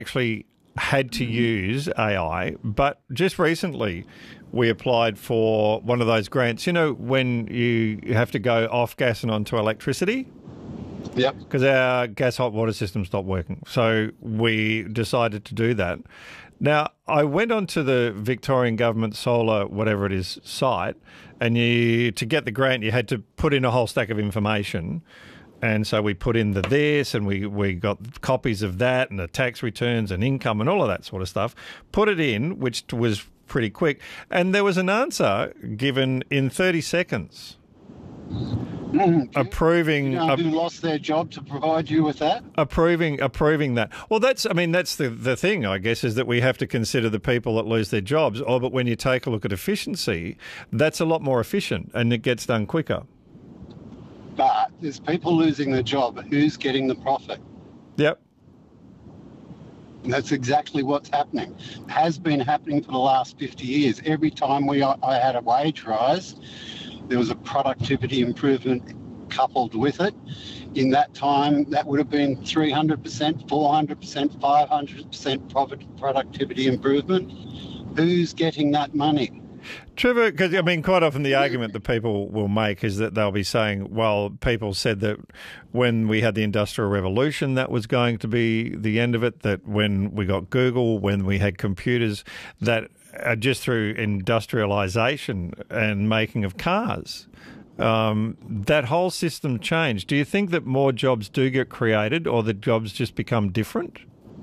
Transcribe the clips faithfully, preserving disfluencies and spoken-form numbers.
actually had to use A I, but just recently we applied for one of those grants, you know, when you have to go off gas and onto electricity. Yep. Because our gas hot water system stopped working. So we decided to do that. Now, I went onto the Victorian Government Solar, whatever it is, site, and you to get the grant, you had to put in a whole stack of information. And so we put in the this and we, we got copies of that and the tax returns and income and all of that sort of stuff. Put it in, which was pretty quick. And there was an answer given in thirty seconds. Mm, approving you know who lost their job to provide you with that? Approving approving that. Well, that's I mean that's the the thing, I guess, is that we have to consider the people that lose their jobs. Oh, but when you take a look at efficiency, that's a lot more efficient and it gets done quicker. But there's people losing their job. Who's getting the profit? Yep. And that's exactly what's happening. Has been happening for the last fifty years. Every time we I had a wage rise, there was a productivity improvement coupled with it. In that time, that would have been three hundred percent, four hundred percent, five hundred percent profit productivity improvement. Who's getting that money? Trevor, because I mean, quite often the argument that people will make is that they'll be saying, well, people said that when we had the Industrial Revolution, that was going to be the end of it, that when we got Google, when we had computers, that uh, just through industrialisation and making of cars, um, that whole system changed. Do you think that more jobs do get created or the jobs just become different?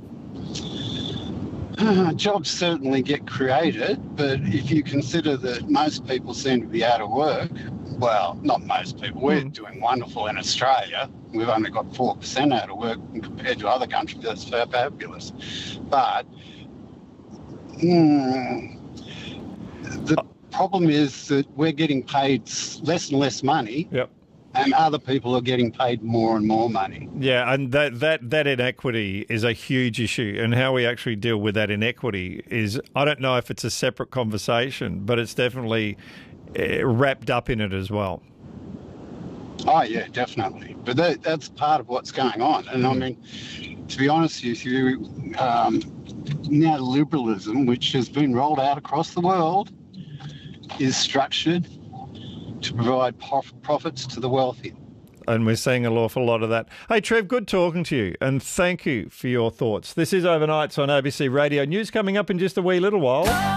Uh, jobs certainly get created, but if you consider that most people seem to be out of work, well, not most people, we're mm. doing wonderful in Australia. We've only got four percent out of work compared to other countries. That's fabulous. But mm, the problem is that we're getting paid less and less money. Yep. And other people are getting paid more and more money. Yeah, and that, that, that inequity is a huge issue. And how we actually deal with that inequity is, I don't know if it's a separate conversation, but it's definitely uh, wrapped up in it as well. Oh, yeah, definitely. But that, that's part of what's going on. And I mean, to be honest with you, um, neoliberalism, which has been rolled out across the world, is structured to provide prof- profits to the wealthy. And we're seeing an awful lot of that. Hey, Trev, good talking to you, and thank you for your thoughts. This is Overnights on A B C Radio. News coming up in just a wee little while.